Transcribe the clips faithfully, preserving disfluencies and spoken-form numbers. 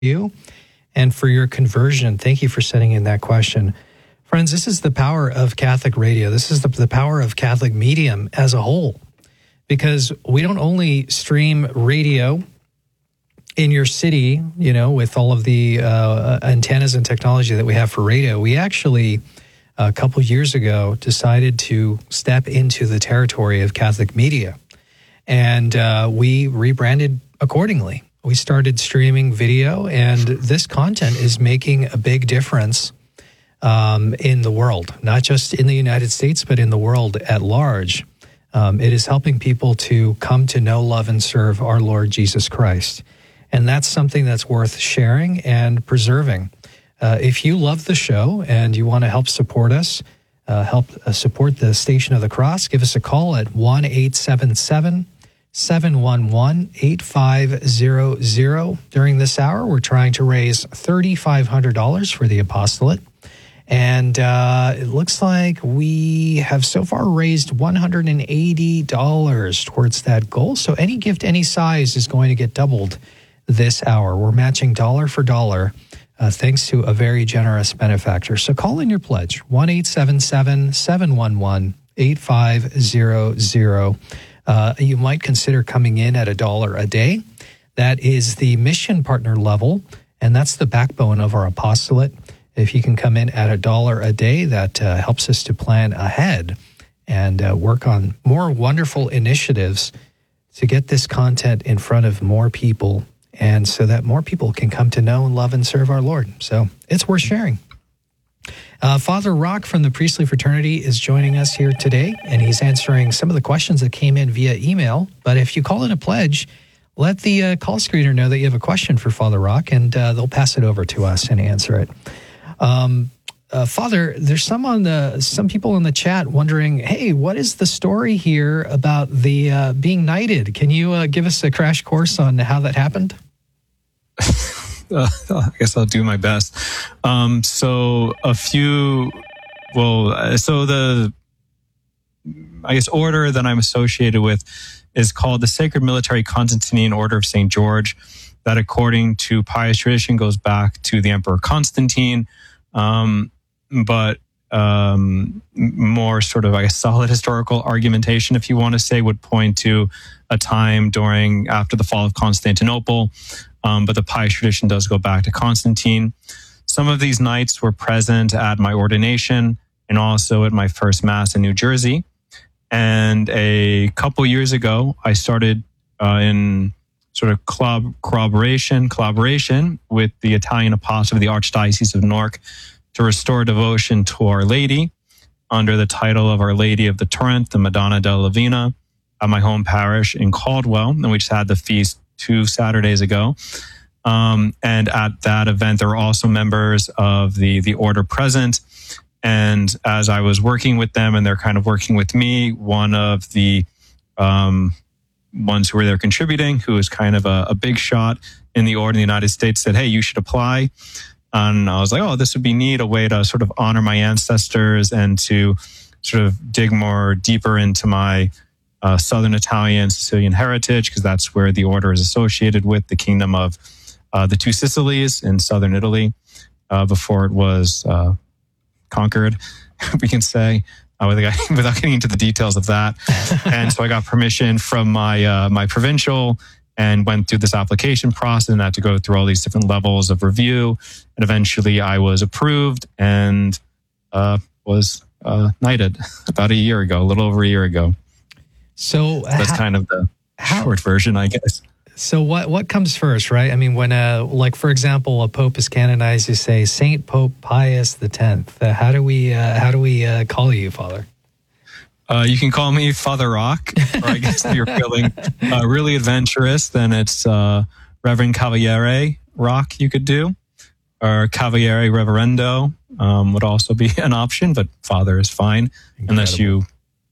you and for your conversion. Thank you for sending in that question. Friends, this is the power of Catholic radio. This is the, the power of Catholic Medium as a whole, because we don't only stream radio in your city, you know, with all of the uh, antennas and technology that we have for radio. We actually, a couple years ago, decided to step into the territory of Catholic media, and uh, we rebranded accordingly. We started streaming video, and this content is making a big difference um, in the world, not just in the United States, but in the world at large. Um, it is helping people to come to know, love, and serve our Lord Jesus Christ. And that's something that's worth sharing and preserving. Uh, if you love the show and you want to help support us, uh, help uh, support the Station of the Cross, give us a call at one eight seven seven, seven one one, eight five zero zero. During this hour, we're trying to raise three thousand five hundred dollars for the apostolate. And uh, it looks like we have so far raised one hundred eighty dollars towards that goal. So any gift, any size is going to get doubled this hour. We're matching dollar for dollar, uh, thanks to a very generous benefactor. So call in your pledge, one eight seven seven, seven one one, eight five zero zero. Uh, you might consider coming in at a dollar a day. That is the mission partner level, and that's the backbone of our apostolate. If you can come in at a dollar a day, that uh, helps us to plan ahead and uh, work on more wonderful initiatives to get this content in front of more people, and so that more people can come to know and love and serve our Lord. So it's worth sharing. Uh, Father Rock from the Priestly Fraternity is joining us here today, and he's answering some of the questions that came in via email. But if you call in a pledge, let the uh, call screener know that you have a question for Father Rock, and uh, they'll pass it over to us and answer it. Um, uh, Father, there's some on the some people in the chat wondering, hey, what is the story here about the uh, being knighted? Can you uh, give us a crash course on how that happened? Uh, I guess I'll do my best. Um, so a few, well, so the, I guess, order that I'm associated with is called the Sacred Military Constantinian Order of Saint George, that according to pious tradition goes back to the Emperor Constantine, um, but um, more sort of, I guess, solid historical argumentation, if you want to say, would point to a time during, after the fall of Constantinople. Um, but the pious tradition does go back to Constantine. Some of these knights were present at my ordination and also at my first Mass in New Jersey. And a couple years ago, I started uh, in sort of collab- collaboration, collaboration with the Italian Apostolate of the Archdiocese of Newark to restore devotion to Our Lady under the title of Our Lady of the Torrent, the Madonna della Lavina, at my home parish in Caldwell. And we just had the feast two Saturdays ago. Um, and at that event, there were also members of the, the order present. And as I was working with them and they're kind of working with me, one of the um, ones who were there contributing, who was kind of a, a big shot in the order in the United States, said, hey, you should apply. And I was like, oh, this would be neat, a way to sort of honor my ancestors and to sort of dig more deeper into my Uh, Southern Italian, Sicilian heritage, because that's where the order is associated with the kingdom of uh, the two Sicilies in southern Italy uh, before it was uh, conquered, we can say, uh, without, without getting into the details of that. And so I got permission from my uh, my provincial and went through this application process and had to go through all these different levels of review. And eventually I was approved and uh, was uh, knighted about a year ago, a little over a year ago. So, so that's how, kind of the how, short version, I guess. So what what comes first, right? I mean, when, uh, like, for example, a pope is canonized, you say Saint Pope Pius the Tenth. Uh, how do we uh, how do we uh, call you, Father? Uh, you can call me Father Rock, or I guess if you're feeling uh, really adventurous, then it's uh, Reverend Cavaliere Rock you could do, or Cavaliere Reverendo um, would also be an option, but Father is fine, Incredible. Unless you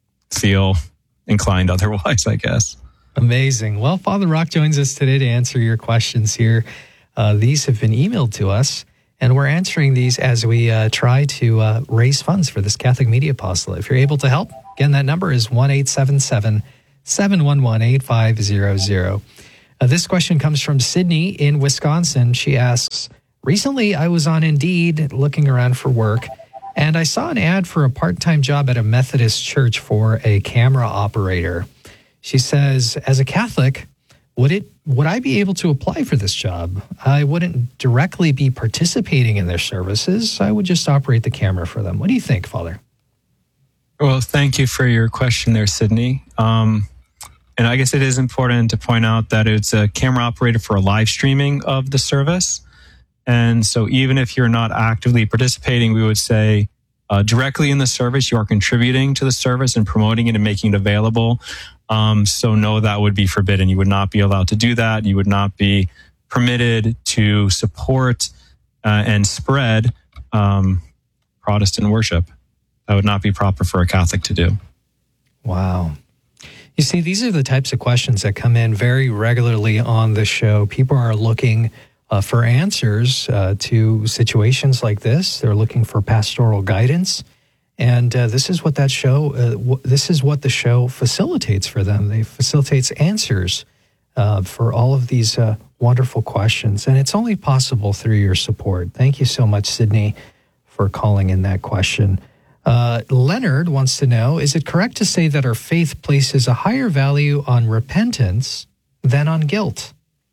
feel inclined otherwise, I guess. Amazing. Well, Father Rock joins us today to answer your questions here. Uh, these have been emailed to us, and we're answering these as we uh, try to uh, raise funds for this Catholic Media Apostolate. If you're able to help, again, that number is one eight seven seven, seven one one, eight five zero zero. Uh, this question comes from Sydney in Wisconsin. She asks, recently I was on Indeed looking around for work, and I saw an ad for a part-time job at a Methodist church for a camera operator. She says, as a Catholic, would it would I be able to apply for this job? I wouldn't directly be participating in their services. I would just operate the camera for them. What do you think, Father? Well, thank you for your question there, Sydney. Um, and I guess it is important to point out that it's a camera operator for a live streaming of the service. And so even if you're not actively participating, we would say uh, directly in the service, you are contributing to the service and promoting it and making it available. Um, so no, that would be forbidden. You would not be allowed to do that. You would not be permitted to support uh, and spread um, Protestant worship. That would not be proper for a Catholic to do. Wow. You see, these are the types of questions that come in very regularly on the show. People are looking uh, for answers uh, to situations like this. They're looking for pastoral guidance. And uh, this is what that show, uh, w- this is what the show facilitates for them. They facilitates answers uh, for all of these uh, wonderful questions. And it's only possible through your support. Thank you so much, Sydney, for calling in that question. Uh, Leonard wants to know, is it correct to say that our faith places a higher value on repentance than on guilt?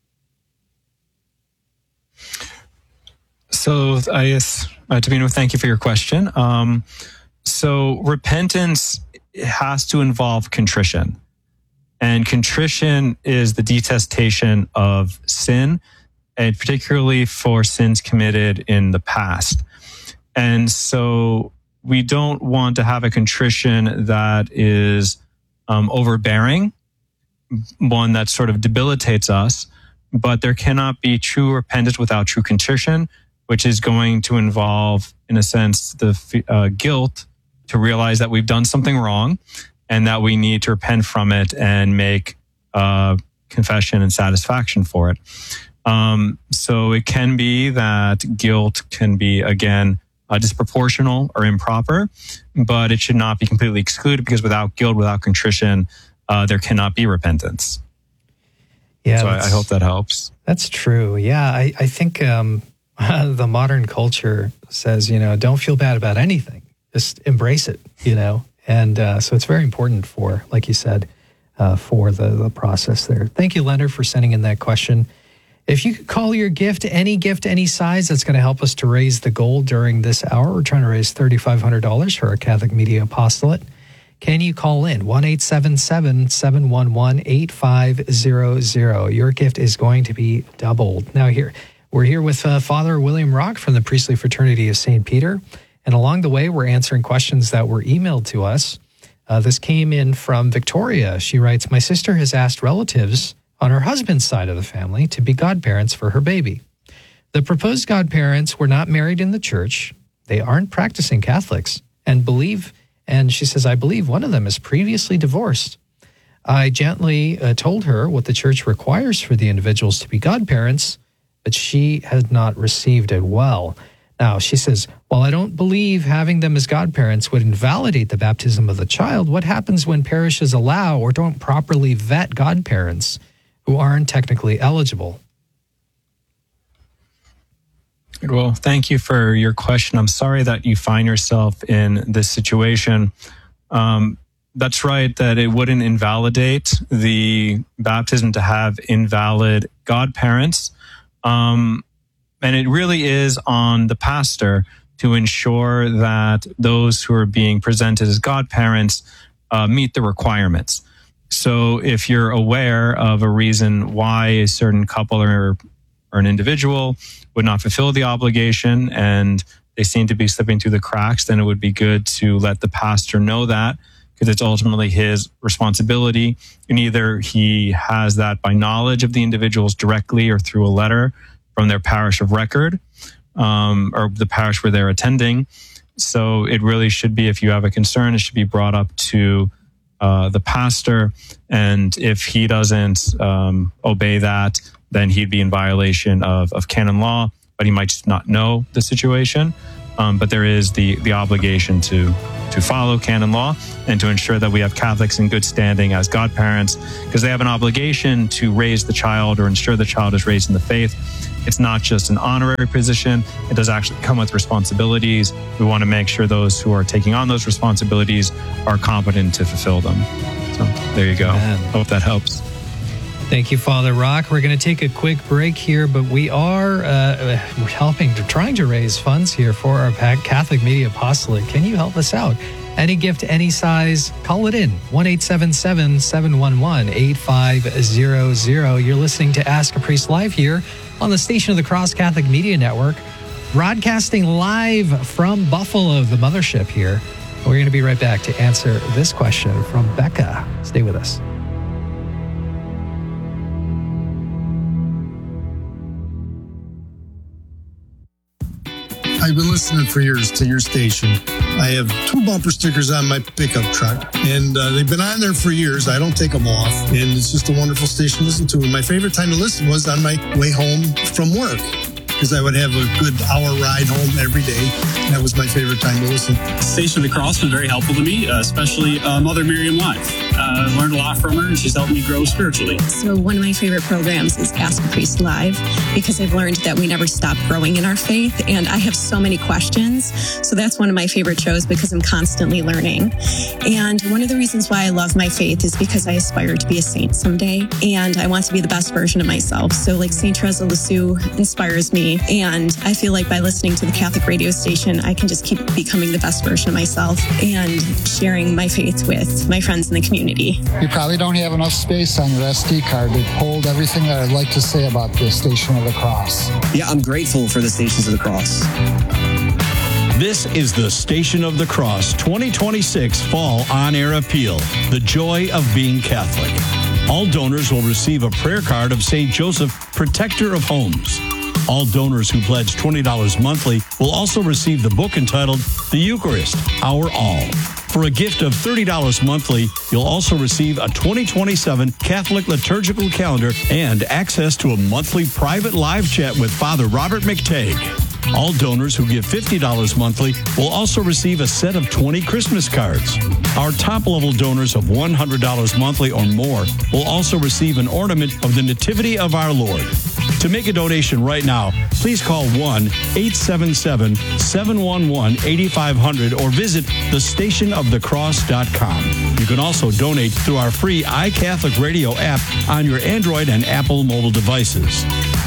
So I guess, uh, Tabino, thank you for your question. Um, So repentance has to involve contrition. And contrition is the detestation of sin, and particularly for sins committed in the past. And so we don't want to have a contrition that is um, overbearing, one that sort of debilitates us, but there cannot be true repentance without true contrition, which is going to involve, in a sense, the uh, guilt to realize that we've done something wrong and that we need to repent from it and make uh, confession and satisfaction for it. Um, so it can be that guilt can be, again, uh, disproportional or improper, but it should not be completely excluded, because without guilt, without contrition, uh, there cannot be repentance. Yeah, so I, I hope that helps. That's true. Yeah, I, I think um, the modern culture says, you know, don't feel bad about anything. Just embrace it, you know. And uh, so it's very important for, like you said, uh, for the, the process there. Thank you, Leonard, for sending in that question. If you could call your gift, any gift, any size, that's going to help us to raise the goal during this hour. We're trying to raise three thousand five hundred dollars for our Catholic Media Apostolate. Can you call in? one eight seven seven, seven one one, eight five zero zero. Your gift is going to be doubled. Now, here we're here with uh, Father William Rock from the Priestly Fraternity of Saint Peter. And along the way, we're answering questions that were emailed to us. Uh, this came in from Victoria. She writes, my sister has asked relatives on her husband's side of the family to be godparents for her baby. The proposed godparents were not married in the church. They aren't practicing Catholics and believe, and she says, I believe one of them is previously divorced. I gently uh, told her what the church requires for the individuals to be godparents, but she had not received it well. Now, she says, while I don't believe having them as godparents would invalidate the baptism of the child, what happens when parishes allow or don't properly vet godparents who aren't technically eligible? Well, thank you for your question. I'm sorry that you find yourself in this situation. Um, that's right, that it wouldn't invalidate the baptism to have invalid godparents. Um, And it really is on the pastor to ensure that those who are being presented as godparents uh, meet the requirements. So if you're aware of a reason why a certain couple or, or an individual would not fulfill the obligation and they seem to be slipping through the cracks, then it would be good to let the pastor know that, because it's ultimately his responsibility. And either he has that by knowledge of the individuals directly or through a letter from their parish of record, um, or the parish where they're attending. So it really should be, if you have a concern, it should be brought up to uh, the pastor. And if he doesn't um, obey that, then he'd be in violation of, of canon law, but he might just not know the situation. Um, but there is the, the obligation to to follow canon law and to ensure that we have Catholics in good standing as godparents, because they have an obligation to raise the child or ensure the child is raised in the faith. It's not just an honorary position. It does actually come with responsibilities. We want to make sure those who are taking on those responsibilities are competent to fulfill them. So there you go. Amen. Hope that helps. Thank you, Father Rock. We're going to take a quick break here, but we are uh, helping, trying to raise funds here for our Catholic Media Apostolate. Can you help us out? Any gift, any size, call it in. one eight seven seven, seven one one, eight five zero zero. You're listening to Ask a Priest Live here on the Station of the Cross Catholic Media Network, broadcasting live from Buffalo, the mothership here. We're going to be right back to answer this question from Becca. Stay with us. I've been listening for years to your station. I have two bumper stickers on my pickup truck, and uh, they've been on there for years. I don't take them off, and it's just a wonderful station to listen to. And my favorite time to listen was on my way home from work, because I would have a good hour ride home every day. That was my favorite time to listen. Station of the Cross was very helpful to me, uh, especially uh, Mother Miriam Live. Uh, learned a lot from her, and she's helped me grow spiritually. So one of my favorite programs is Ask a Priest Live, because I've learned that we never stop growing in our faith, and I have so many questions. So that's one of my favorite shows, because I'm constantly learning. And one of the reasons why I love my faith is because I aspire to be a saint someday, and I want to be the best version of myself. So like Saint Teresa of Lisieux inspires me, and I feel like by listening to the Catholic radio station, I can just keep becoming the best version of myself and sharing my faith with my friends in the community. You probably don't have enough space on your S D card to hold everything that I'd like to say about the Station of the Cross. Yeah, I'm grateful for the Stations of the Cross. This is the Station of the Cross twenty twenty-six Fall On-Air Appeal, The Joy of Being Catholic. All donors will receive a prayer card of Saint Joseph, Protector of Homes. All donors who pledge twenty dollars monthly will also receive the book entitled The Eucharist, Our All. For a gift of thirty dollars monthly, you'll also receive a twenty twenty-seven Catholic liturgical calendar and access to a monthly private live chat with Father Robert McTagg. All donors who give fifty dollars monthly will also receive a set of twenty Christmas cards. Our top-level donors of one hundred dollars monthly or more will also receive an ornament of the Nativity of our Lord. To make a donation right now, please call one eight seven seven, seven one one, eight five zero zero or visit the station of the cross dot com. You can also donate through our free iCatholic Radio app on your Android and Apple mobile devices.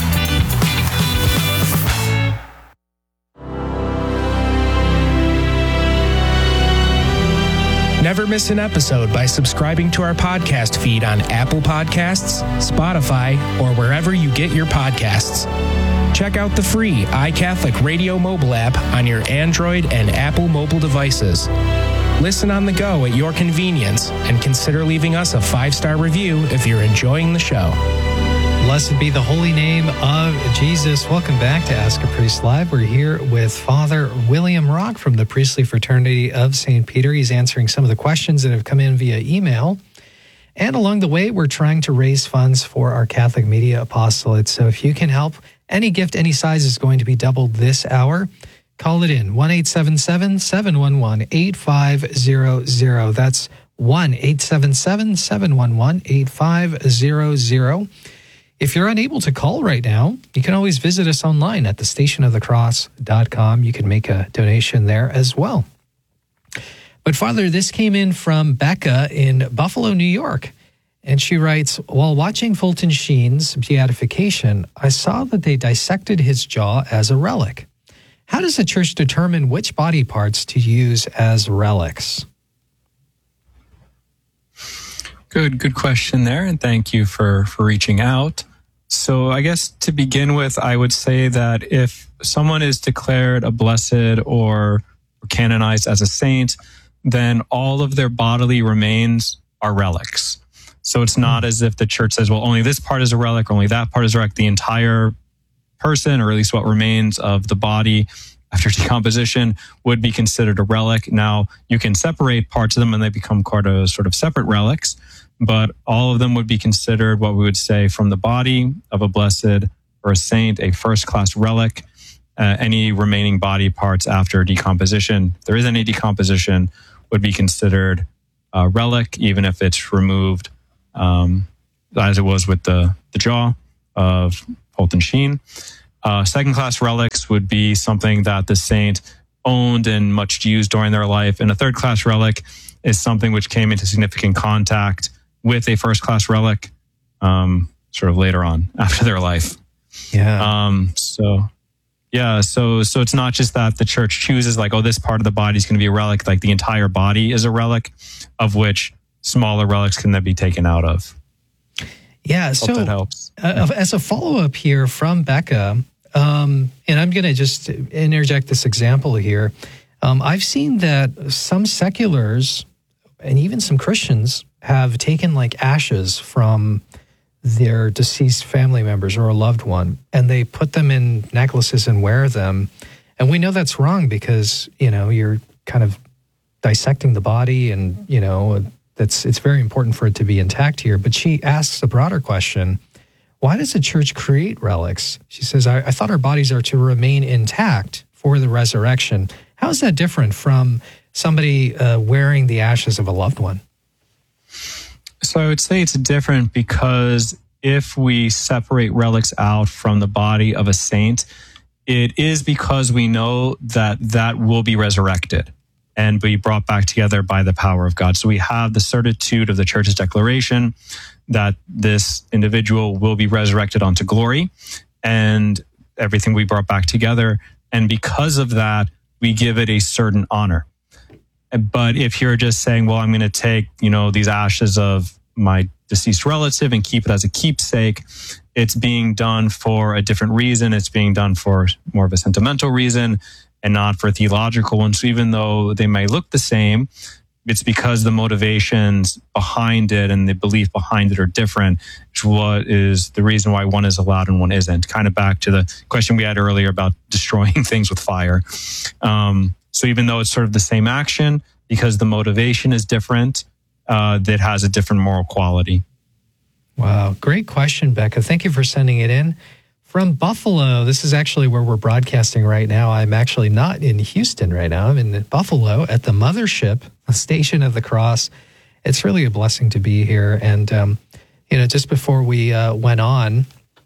Never miss an episode by subscribing to our podcast feed on Apple Podcasts, Spotify, or wherever you get your podcasts. Check out the free iCatholic Radio mobile app on your Android and Apple mobile devices. Listen on the go at your convenience, and consider leaving us a five-star review if you're enjoying the show. Blessed be the holy name of Jesus. Welcome back to Ask a Priest Live. We're here with Father William Rock from the Priestly Fraternity of Saint Peter. He's answering some of the questions that have come in via email. And along the way, we're trying to raise funds for our Catholic Media Apostolate. So if you can help, any gift, any size is going to be doubled this hour. Call it in, one eight seven seven, seven one one, eight five zero zero. That's one eight seven seven, seven one one, eight five zero zero. If you're unable to call right now, you can always visit us online at the station of the cross dot com. You can make a donation there as well. But Father, this came in from Becca in Buffalo, New York. And she writes, while watching Fulton Sheen's beatification, I saw that they dissected his jaw as a relic. How does the church determine which body parts to use as relics? Good, good question there. And thank you for, for reaching out. So I guess to begin with, I would say that if someone is declared a blessed or canonized as a saint, then all of their bodily remains are relics. So it's not as if the church says, well, only this part is a relic, only that part is a relic. The entire person, or at least what remains of the body after decomposition, would be considered a relic. Now, you can separate parts of them and they become quite a sort of separate relics, but all of them would be considered what we would say from the body of a blessed or a saint, a first-class relic. uh, any remaining body parts after decomposition, if there is any decomposition, would be considered a relic, even if it's removed, um, as it was with the, the jaw of Fulton Sheen. Uh, second-class relics would be something that the saint owned and much used during their life. And a third-class relic is something which came into significant contact with a first-class relic um, sort of later on after their life. Yeah. Um, so, yeah, so so it's not just that the church chooses like, oh, this part of the body is going to be a relic. Like the entire body is a relic, of which smaller relics can then be taken out of. Yeah, so Hope that helps. Uh, as a follow-up here from Becca, um, and I'm going to just interject this example here. Um, I've seen that some seculars and even some Christians have taken like ashes from their deceased family members or a loved one, and they put them in necklaces and wear them. And we know that's wrong because, you know, you're kind of dissecting the body and, you know, that's it's very important for it to be intact here. But she asks a broader question. Why does the church create relics? She says, I, I thought our bodies are to remain intact for the resurrection. How is that different from somebody uh, wearing the ashes of a loved one? So I would say it's different because if we separate relics out from the body of a saint, it is because we know that that will be resurrected and be brought back together by the power of God. So we have the certitude of the church's declaration that this individual will be resurrected unto glory and everything we brought back together. And because of that, we give it a certain honor. But if you're just saying, well, I'm going to take, you know, these ashes of my deceased relative and keep it as a keepsake, it's being done for a different reason. It's being done for more of a sentimental reason and not for a theological one. So even though they may look the same, it's because the motivations behind it and the belief behind it are different, which what is the reason why one is allowed and one isn't. Kind of back to the question we had earlier about destroying things with fire. Um, So even though it's sort of the same action, because the motivation is different, uh, that has a different moral quality. Wow. Great question, Becca. Thank you for sending it in. From Buffalo, this is actually where we're broadcasting right now. I'm actually not in Houston right now. I'm in Buffalo at the Mothership, the Station of the Cross. It's really a blessing to be here. And, um, you know, just before we uh, went on,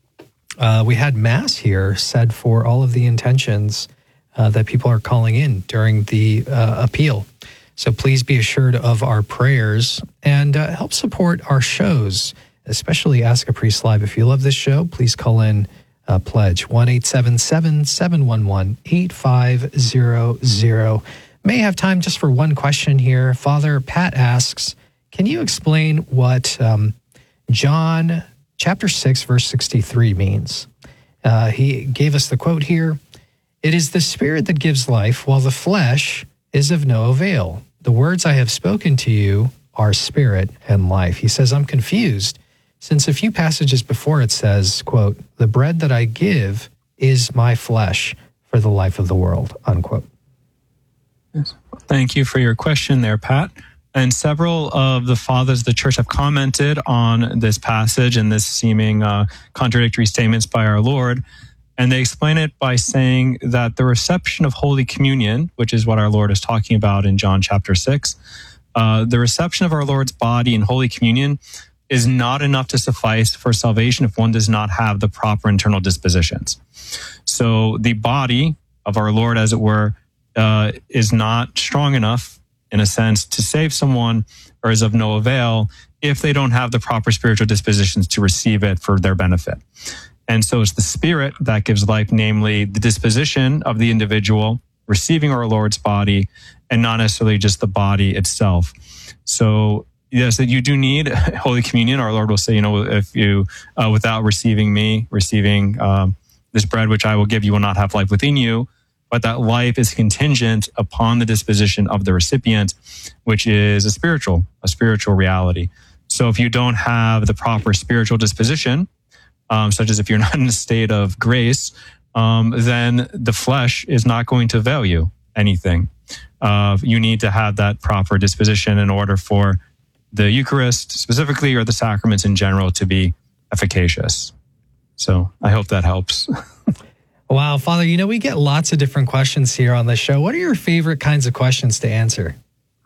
uh, we had Mass here said for all of the intentions Uh, that people are calling in during the uh, appeal. So please be assured of our prayers and uh, help support our shows, especially Ask a Priest Live. If you love this show, please call in uh, pledge one eight seven seven, seven one one, eight five zero zero. May have time just for one question here. Father Pat asks, can you explain what um, John chapter six, verse sixty-three means? Uh, he gave us the quote here. It is the Spirit that gives life, while the flesh is of no avail. The words I have spoken to you are spirit and life. He says, I'm confused, since a few passages before it says, quote, the bread that I give is my flesh for the life of the world, unquote. Yes. Thank you for your question there, Pat. And several of the fathers of the church have commented on this passage and this seeming uh, contradictory statements by our Lord. And they explain it by saying that the reception of Holy Communion, which is what our Lord is talking about in John chapter six, uh, the reception of our Lord's body in Holy Communion is not enough to suffice for salvation if one does not have the proper internal dispositions. So the body of our Lord, as it were, uh, is not strong enough, in a sense, to save someone, or is of no avail if they don't have the proper spiritual dispositions to receive it for their benefit. And so it's the Spirit that gives life, namely the disposition of the individual receiving our Lord's body, and not necessarily just the body itself. So yes, that you do need Holy Communion. Our Lord will say, you know, if you, uh, without receiving me, receiving um, this bread which I will give, you will not have life within you. But that life is contingent upon the disposition of the recipient, which is a spiritual, a spiritual reality. So if you don't have the proper spiritual disposition, Um, such as if you're not in a state of grace, um, then the flesh is not going to avail you anything. Uh, you need to have that proper disposition in order for the Eucharist specifically, or the sacraments in general, to be efficacious. So I hope that helps. Wow, Father, you know, we get lots of different questions here on the show. What are your favorite kinds of questions to answer?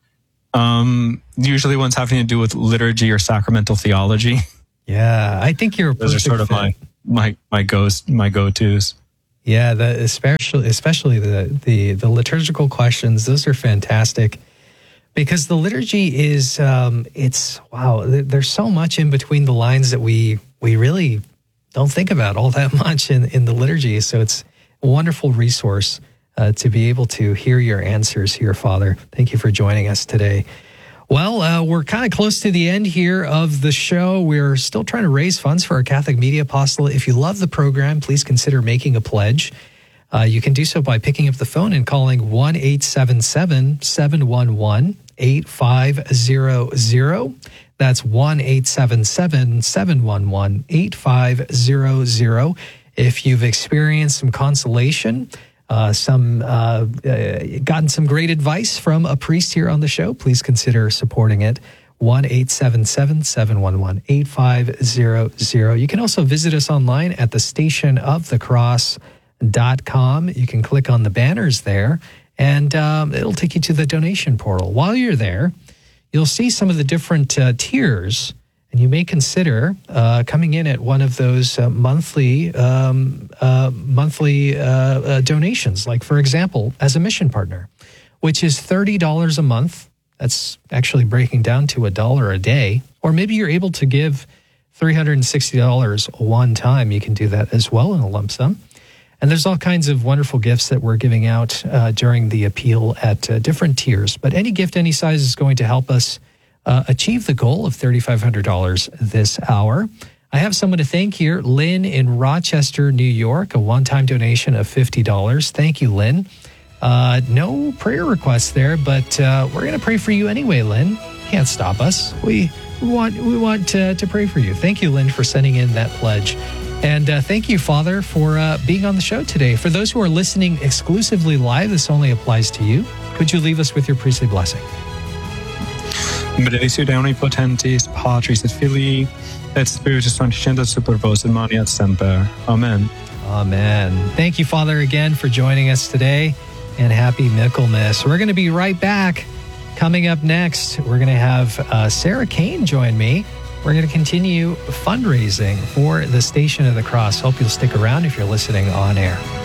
Um, usually ones having to do with liturgy or sacramental theology. Yeah, I think you're a Those are sort of my, my, my goes, my go-tos. Yeah, the, especially especially the, the the liturgical questions. Those are fantastic because the liturgy is um, it's wow. There's so much in between the lines that we we really don't think about all that much in, in the liturgy. So it's a wonderful resource uh, to be able to hear your answers here, Father. Thank you for joining us today. Well, uh, we're kind of close to the end here of the show. We're still trying to raise funds for our Catholic Media Apostolate. If you love the program, please consider making a pledge. Uh, you can do so by picking up the phone and calling one eight seven seven, seven one one, eight five zero zero. That's one eight seven seven, seven one one, eight five zero zero. If you've experienced some consolation, Uh, some uh, uh, gotten some great advice from a priest here on the show, please consider supporting it. one eight seven seven, seven one one, eight five zero zero. You can also visit us online at the station of the cross dot com. You can click on the banners there, and um, it'll take you to the donation portal. While you're there, you'll see some of the different uh, tiers, and you may consider uh, coming in at one of those uh, monthly um, uh, monthly uh, uh, donations. Like, for example, as a mission partner, which is thirty dollars a month. That's actually breaking down to a dollar a day. Or maybe you're able to give three hundred sixty dollars one time. You can do that as well in a lump sum. And there's all kinds of wonderful gifts that we're giving out uh, during the appeal at uh, different tiers. But any gift, any size is going to help us Uh, achieve the goal of three thousand five hundred dollars this hour. I have someone to thank here, Lynn in Rochester, New York, a one-time donation of fifty dollars. Thank you, Lynn. Uh, no prayer requests there, but uh, we're going to pray for you anyway, Lynn. Can't stop us. We, we want we want to, to pray for you. Thank you, Lynn, for sending in that pledge. And uh, thank you, Father, for uh, being on the show today. For those who are listening exclusively live, this only applies to you. Could you leave us with your priestly blessing? Benedictio Dei Omnipotentis, Patris et Filii, et Spiritus Sancti, descendat super vos in mania et semper. Amen. Amen. Thank you, Father, again for joining us today, and happy Michaelmas. We're going to be right back. Coming up next, we're going to have uh, Sarah Kane join me. We're going to continue fundraising for the Station of the Cross. Hope you'll stick around if you're listening on air.